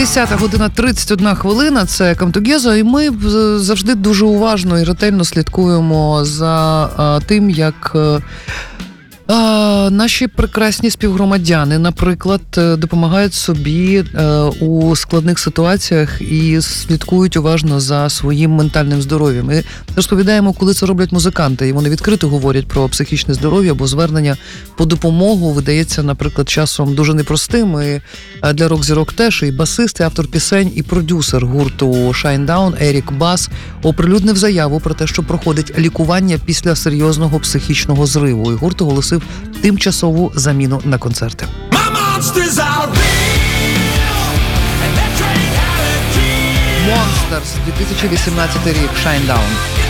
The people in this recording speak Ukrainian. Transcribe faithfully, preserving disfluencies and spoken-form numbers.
десята година тридцять одна хвилина, це Камтугезо, і ми завжди дуже уважно і ретельно слідкуємо за а, тим, як а, а, наші прекрасні співгромадяни, наприклад, допомагають собі а, у складних ситуаціях і слідкують уважно за своїм ментальним здоров'ям. Ми розповідаємо, коли це роблять музиканти, і вони відкрито говорять про психічне здоров'я, бо звернення по допомогу видається, наприклад, часом дуже непростим. І для рок-зірок теж і басист, і автор пісень, і продюсер гурту Shinedown Ерік Бас оприлюднив заяву про те, що проходить лікування після серйозного психічного зриву. І гурт оголосив тимчасову заміну на концерти. Monsters, дві тисячі вісімнадцятий рік, Shinedown.